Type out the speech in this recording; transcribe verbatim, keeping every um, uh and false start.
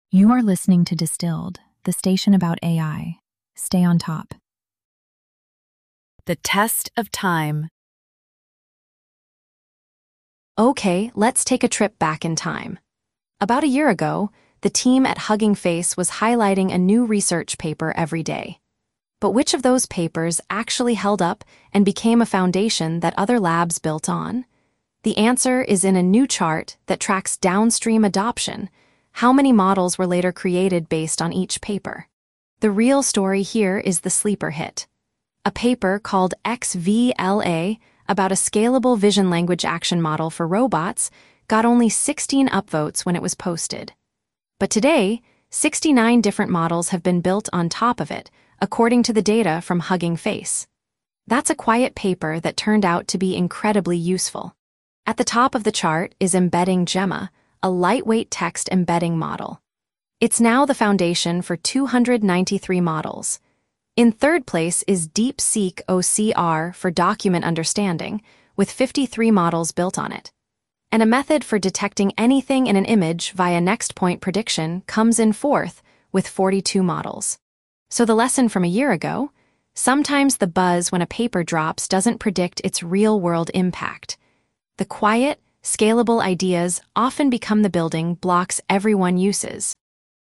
You are listening to Distilled, the station about A I. Stay on top. The test of time. Okay, let's take a trip back in time. About a year ago, the team at Hugging Face was highlighting a new research paper every day. But which of those papers actually held up and became a foundation that other labs built on? The answer is in a new chart that tracks downstream adoption. How many models were later created based on each paper? The real story here is the sleeper hit. A paper called X V L A about a scalable vision language action model for robots got only sixteen upvotes when it was posted. But today, sixty-nine different models have been built on top of it, according to the data from Hugging Face. That's a quiet paper that turned out to be incredibly useful. At the top of the chart is Embedding Gemma, a lightweight text embedding model. It's now the foundation for two hundred ninety-three models. In third place is DeepSeek O C R for document understanding, with fifty-three models built on it. And a method for detecting anything in an image via next point prediction comes in fourth, with forty-two models. So the lesson from a year ago? Sometimes the buzz when a paper drops doesn't predict its real-world impact. The quiet, scalable ideas often become the building blocks everyone uses.